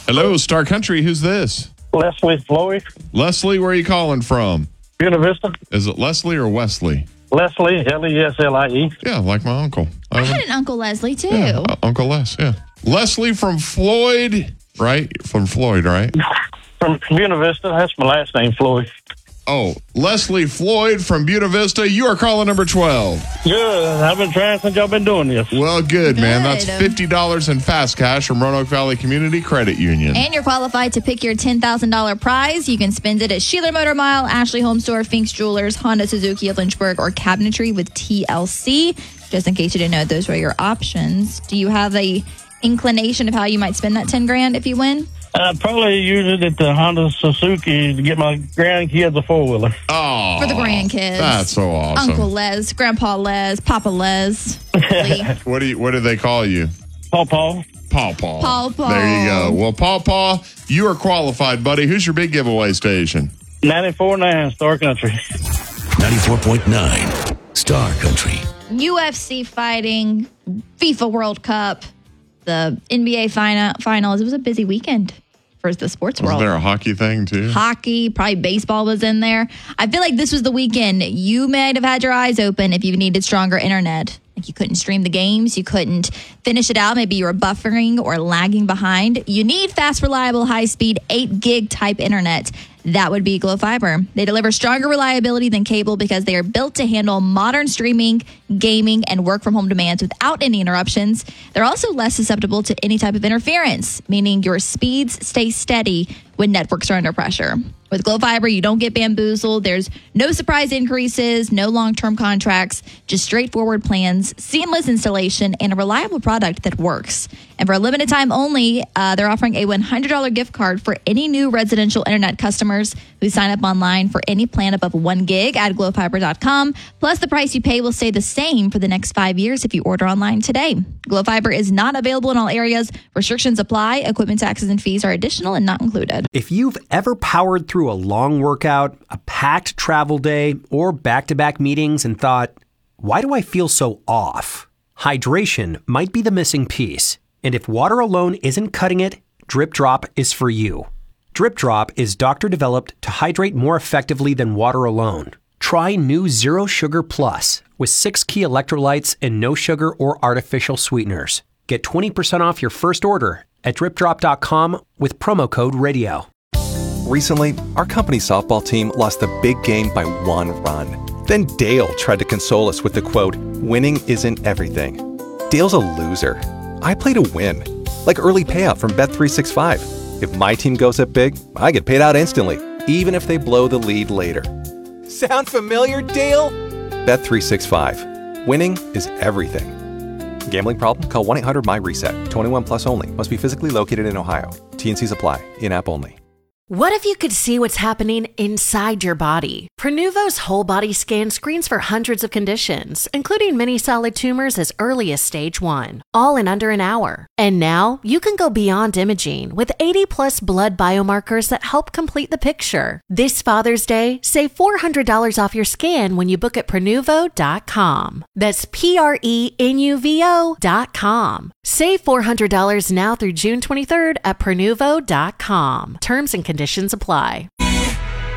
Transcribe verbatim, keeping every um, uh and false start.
Hello, Star Country. Who's this? Leslie Floyd. Leslie, where are you calling from? Buena Vista. Is it Leslie or Wesley? Leslie, L E S L I E. Yeah, like my uncle. I had an Uncle Leslie, too. Yeah, uh, Uncle Les, yeah. Leslie from Floyd, right? From Floyd, right? From Buena Vista. That's my last name, Floyd. Oh, Leslie Floyd from Buena Vista. You are calling number twelve. Good. I've been trying since y'all been doing this. Well, good, Good. man. That's fifty dollars in fast cash from Roanoke Valley Community Credit Union. And you're qualified to pick your ten thousand dollars prize. You can spend it at Sheeler Motor Mile, Ashley Home Store, Fink's Jewelers, Honda Suzuki of Lynchburg, or Cabinetry with T L C. Just in case you didn't know, those were your options. Do you have a inclination of how you might spend that ten grand if you win? I'd probably use it at the Honda Suzuki to get my grandkids a four-wheeler. Oh, For the grandkids. That's so awesome. Uncle Les, Grandpa Les, Papa Les. What do you? What do they call you? Paw Paw. Paw Paw. Paw Paw. There you go. Well, Paw Paw, you are qualified, buddy. Who's your big giveaway station? ninety-four point nine Star Country. ninety-four point nine Star Country. U F C fighting, FIFA World Cup, the N B A final, finals. It was a busy weekend for the sports Was world. there a hockey thing, too? Hockey, probably baseball was in there. I feel like this was the weekend you might have had your eyes open if you needed stronger internet. Like you couldn't stream the games, you couldn't finish it out. Maybe you were buffering or lagging behind. You need fast, reliable, high-speed, eight gig type internet. That would be Glo Fiber. They deliver stronger reliability than cable because they are built to handle modern streaming, gaming, and work from home demands without any interruptions. They're also less susceptible to any type of interference, meaning your speeds stay steady when networks are under pressure. With Glo Fiber, you don't get bamboozled. There's no surprise increases, no long-term contracts, just straightforward plans, seamless installation, and a reliable product that works. And for a limited time only, uh, they're offering a one hundred dollars gift card for any new residential internet customers who sign up online for any plan above one gig at glo fiber dot com. Plus, the price you pay will stay the same for the next five years if you order online today. Glo Fiber is not available in all areas. Restrictions apply. Equipment taxes and fees are additional and not included. If you've ever powered through a long workout, a packed travel day, or back-to-back meetings and thought, why do I feel so off? Hydration might be the missing piece. And if water alone isn't cutting it, Drip Drop is for you. Drip Drop is doctor-developed to hydrate more effectively than water alone. Try new Zero Sugar Plus with six key electrolytes and no sugar or artificial sweeteners. Get twenty percent off your first order at drip drop dot com with promo code radio. Recently, our company softball team lost the big game by one run. Then Dale tried to console us with the quote, "Winning isn't everything." Dale's a loser. I play to win, like early payout from Bet three sixty-five. If my team goes up big, I get paid out instantly, even if they blow the lead later. Sound familiar, Dale? Bet three sixty-five. Winning is everything. Gambling problem? Call one eight hundred my reset. twenty-one plus only. Must be physically located in Ohio. T and Cs apply. In-app only. What if you could see what's happening inside your body? Prenuvo's whole body scan screens for hundreds of conditions, including many solid tumors as early as stage one, all in under an hour. And now you can go beyond imaging with eighty plus blood biomarkers that help complete the picture. This Father's Day, save four hundred dollars off your scan when you book at prenuvo dot com. That's P R E N U V O dot com. Save four hundred dollars now through June twenty-third at prenuvo dot com. Terms and conditions apply.